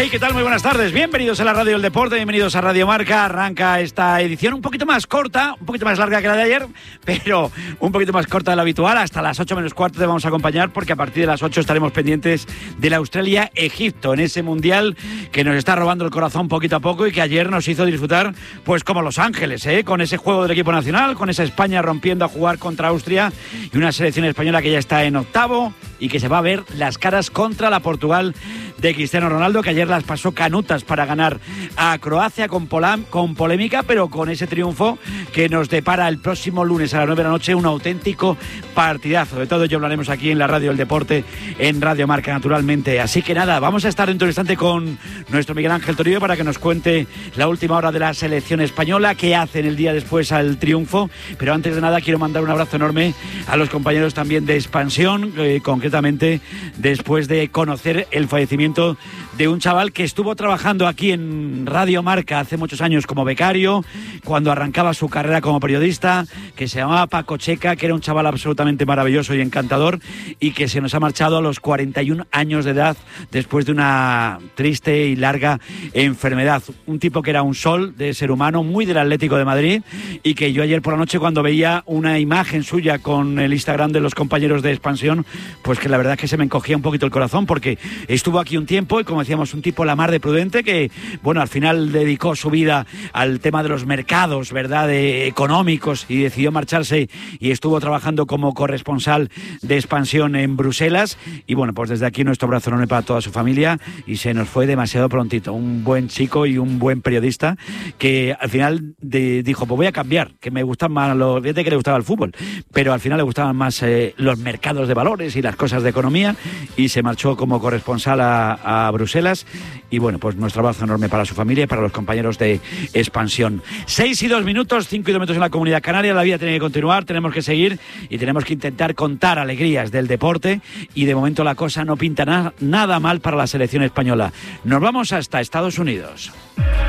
Hey, ¿qué tal? Muy buenas tardes. Bienvenidos a la Radio del Deporte, bienvenidos a Radio Marca. Arranca esta edición un poquito más corta, un poquito más larga que la de ayer, pero un poquito más corta de lo habitual. Hasta las 8 menos cuarto te vamos a acompañar porque a partir de las 8 estaremos pendientes de la Australia-Egipto en ese mundial que nos está robando el corazón poquito a poco y que ayer nos hizo disfrutar pues como Los Ángeles, con ese juego del equipo nacional, con esa España rompiendo a jugar contra Austria y una selección española que ya está en octavo y que se va a ver las caras contra la Portugal de Cristiano Ronaldo, que ayer las pasó canutas para ganar a Croacia con polémica, pero con ese triunfo que nos depara el próximo lunes a las 9 de la noche, un auténtico partidazo. De todo ello hablaremos aquí en la Radio del Deporte, en Radio Marca, naturalmente. Así que nada, vamos a estar dentro de un instante con nuestro Miguel Ángel Torillo para que nos cuente la última hora de la selección española, qué hacen el día después al triunfo. Pero antes de nada quiero mandar un abrazo enorme a los compañeros también de Expansión, concretamente después de conocer el fallecimiento de un chaval que estuvo trabajando aquí en Radio Marca hace muchos años como becario, cuando arrancaba su carrera como periodista, que se llamaba Paco Checa, que era un chaval absolutamente maravilloso y encantador y que se nos ha marchado a los 41 años de edad después de una triste y larga enfermedad. Un tipo que era un sol de ser humano, muy del Atlético de Madrid, y que yo ayer por la noche, cuando veía una imagen suya con el Instagram de los compañeros de Expansión, pues que la verdad es que se me encogía un poquito el corazón, porque estuvo aquí un tiempo y, como decíamos, un tipo la mar de prudente que, bueno, al final dedicó su vida al tema de los mercados, ¿verdad?, económicos, y decidió marcharse y estuvo trabajando como corresponsal de Expansión en Bruselas. Y bueno, pues desde aquí nuestro abrazo enorme para toda su familia, y se nos fue demasiado prontito. Un buen chico y un buen periodista que al final dijo, pues voy a cambiar, que me gustan más fíjate que le gustaba el fútbol, pero al final le gustaban más los mercados de valores y las cosas de economía, y se marchó como corresponsal a Bruselas. Y bueno, pues nuestro abrazo enorme para su familia y para los compañeros de Expansión. 6 y 2 minutos, 5 kilómetros en la Comunidad Canaria. La vida tiene que continuar, tenemos que seguir y tenemos que intentar contar alegrías del deporte, y de momento la cosa no pinta nada mal para la selección española. Nos vamos hasta Estados Unidos.